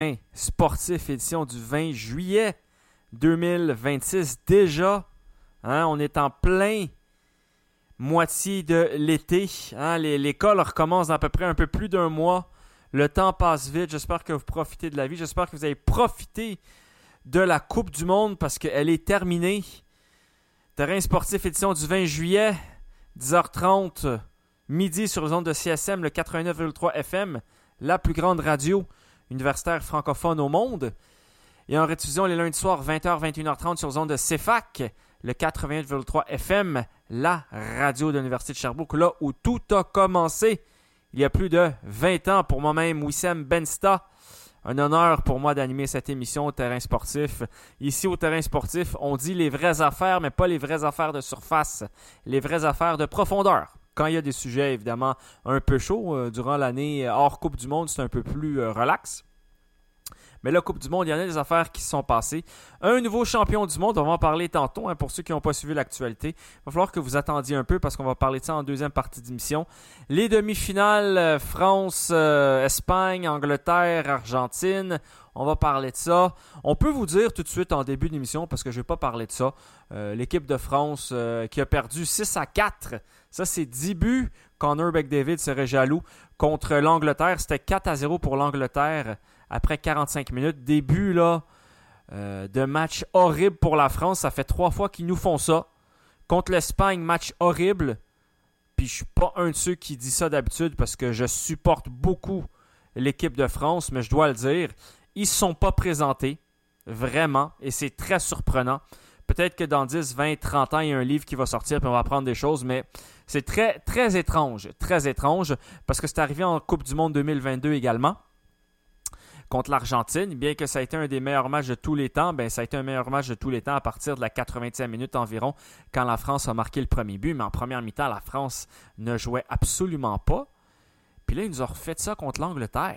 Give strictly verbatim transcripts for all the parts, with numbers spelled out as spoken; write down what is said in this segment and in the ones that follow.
Sportif, édition du vingt juillet deux mille vingt-six. Déjà, hein, on est en plein moitié de l'été. Hein, les, l'école recommence dans à peu près un peu plus d'un mois. Le temps passe vite. J'espère que vous profitez de la vie. J'espère que vous avez profité de la Coupe du Monde parce qu'elle est terminée. Terrain sportif, édition du vingt juillet, dix heures trente, midi sur les ondes de C S M, le quatre-vingt-neuf virgule trois F M, la plus grande radio universitaire francophone au monde. Et en rediffusion les lundis soirs, vingt heures, vingt et une heures trente sur les ondes de C F A C, le quatre-vingt-huit virgule trois F M, la radio de l'Université de Sherbrooke, là où tout a commencé il y a plus de vingt ans pour moi-même, Wissem Bensta. Un honneur pour moi d'animer cette émission au Terrain sportif. Ici, au Terrain sportif, on dit les vraies affaires, mais pas les vraies affaires de surface, les vraies affaires de profondeur. Quand il y a des sujets, évidemment, un peu chauds, euh, durant l'année hors Coupe du Monde, c'est un peu plus euh, relax. Mais là, Coupe du Monde, il y en a des affaires qui se sont passées. Un nouveau champion du monde, on va en parler tantôt, hein, pour ceux qui n'ont pas suivi l'actualité. Il va falloir que vous attendiez un peu parce qu'on va parler de ça en deuxième partie d'émission. Les demi-finales, euh, France, euh, Espagne, Angleterre, Argentine, on va parler de ça. On peut vous dire tout de suite en début d'émission, parce que je ne vais pas parler de ça, euh, l'équipe de France euh, qui a perdu six à quatre. Ça, c'est dix buts. Connor McDavid serait jaloux. Contre l'Angleterre, c'était quatre à zéro pour l'Angleterre après quarante-cinq minutes. Début là, euh, de match horrible pour la France. Ça fait trois fois qu'ils nous font ça. Contre l'Espagne, match horrible. Puis je suis pas un de ceux qui dit ça d'habitude parce que je supporte beaucoup l'équipe de France, mais je dois le dire, ils ne se sont pas présentés. Vraiment. Et c'est très surprenant. Peut-être que dans dix, vingt, trente ans, il y a un livre qui va sortir et on va apprendre des choses, mais c'est très, très étrange. Très étrange parce que c'est arrivé en Coupe du Monde deux mille vingt-deux également. Contre l'Argentine, bien que ça a été un des meilleurs matchs de tous les temps, ben ça a été un meilleur match de tous les temps à partir de la quatre-vingtième minute environ, quand la France a marqué le premier but. Mais en première mi-temps, la France ne jouait absolument pas. Puis là, ils nous ont refait ça contre l'Angleterre.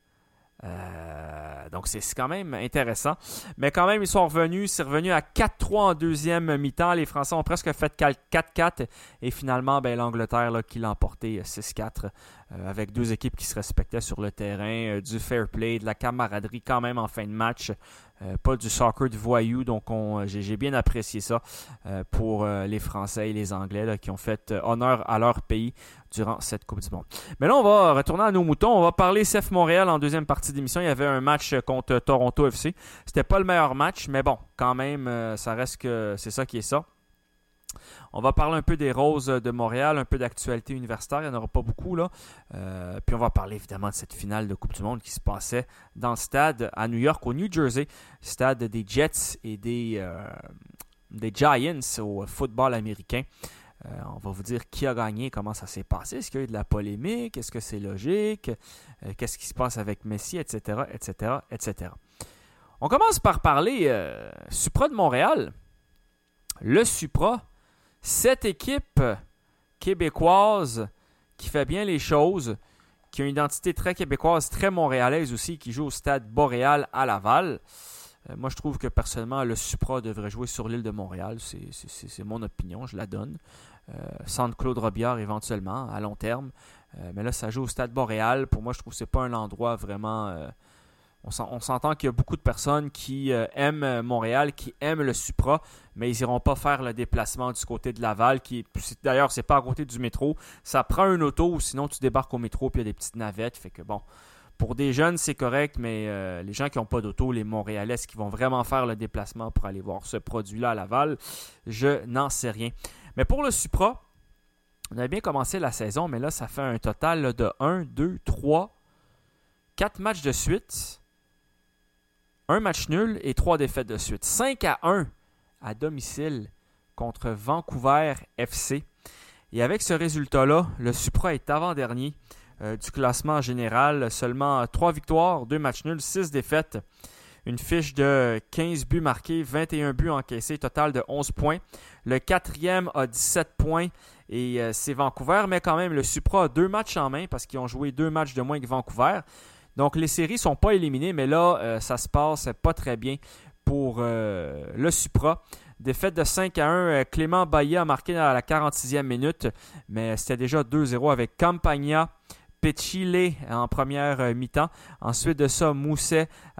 Euh, donc c'est, c'est quand même intéressant. Mais quand même, ils sont revenus. C'est revenu à quatre trois en deuxième mi-temps. Les Français ont presque fait quatre quatre. Et finalement, ben, l'Angleterre là, qui l'a emporté six quatre. Euh, avec deux équipes qui se respectaient sur le terrain, euh, du fair play, de la camaraderie quand même en fin de match, euh, pas du soccer de voyou, donc on, j'ai, j'ai bien apprécié ça euh, pour euh, les Français et les Anglais là, qui ont fait euh, honneur à leur pays durant cette Coupe du Monde. Mais là, on va retourner à nos moutons, on va parler C F Montréal en deuxième partie d'émission. Il y avait un match contre Toronto F C, c'était pas le meilleur match, mais bon, quand même, euh, ça reste que c'est ça qui est ça. On va parler un peu des Roses de Montréal, un peu d'actualité universitaire, il n'y en aura pas beaucoup là. Euh, puis on va parler évidemment de cette finale de Coupe du Monde qui se passait dans le stade à New York, au New Jersey, stade des Jets et des, euh, des Giants au football américain. Euh, on va vous dire qui a gagné, comment ça s'est passé, est-ce qu'il y a eu de la polémique, est-ce que c'est logique, euh, qu'est-ce qui se passe avec Messi, et cetera, et cetera, et cetera. On commence par parler euh, Supra de Montréal. Le Supra, cette équipe québécoise qui fait bien les choses, qui a une identité très québécoise, très montréalaise aussi, qui joue au stade Boréal à Laval. Euh, moi, je trouve que personnellement, le Supra devrait jouer sur l'île de Montréal. C'est, c'est, c'est mon opinion, je la donne. Euh, Centre Claude Robillard éventuellement, à long terme. Euh, mais là, ça joue au stade Boréal. Pour moi, je trouve que ce n'est pas un endroit vraiment... Euh, On, on s'entend qu'il y a beaucoup de personnes qui euh, aiment Montréal, qui aiment le Supra, mais ils n'iront pas faire le déplacement du côté de Laval. Qui, d'ailleurs, c'est pas à côté du métro. Ça prend un auto ou sinon tu débarques au métro puis il y a des petites navettes. Fait que bon, pour des jeunes, c'est correct, mais euh, les gens qui n'ont pas d'auto, les Montréalais, qui vont vraiment faire le déplacement pour aller voir ce produit-là à Laval, je n'en sais rien. Mais pour le Supra, on avait bien commencé la saison, mais là, ça fait un total là, de un, deux, trois, quatre matchs de suite. Un match nul et trois défaites de suite. cinq à un à domicile contre Vancouver F C. Et avec ce résultat-là, le Supra est avant-dernier euh, du classement général. Seulement trois victoires, deux matchs nuls, six défaites. Une fiche de quinze buts marqués, vingt et un buts encaissés, total de onze points. Le quatrième a dix-sept points et euh, c'est Vancouver. Mais quand même, le Supra a deux matchs en main parce qu'ils ont joué deux matchs de moins que Vancouver. Donc, les séries ne sont pas éliminées, mais là, euh, ça se passe pas très bien pour euh, le Supra. Défaite de cinq à un, euh, Clément Bailly a marqué à la quarante-sixième minute, mais c'était déjà deux zéro avec Campagna, Petchile en première mi-temps. Ensuite de ça, Mousset